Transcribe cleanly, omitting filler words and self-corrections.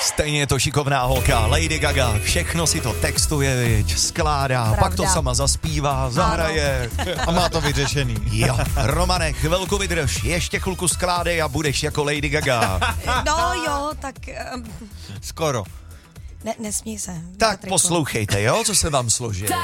Stejně je to šikovná holka, Lady Gaga, všechno si to textuje, viď, skládá, Pravda. pak to sama zaspívá, zahraje. A má to vyřešený. Jo, Romane, chvilku vydrž, ještě chvilku skládej a budeš jako Lady Gaga. No jo, tak Skoro. nesmí se. Tak Patriku. poslouchejte, jo, co se vám složí.